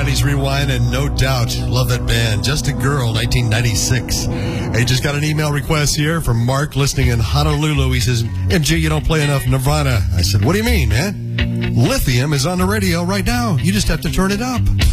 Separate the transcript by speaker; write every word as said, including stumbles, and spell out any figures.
Speaker 1: nineties Rewind, and no doubt, love that band. Just a Girl, nineteen ninety-six. Hey, just got an email request here from Mark listening in Honolulu. He says, M G, you don't play enough Nirvana. I said, what do you mean, man? Lithium is on the radio right now. You just have to turn it up.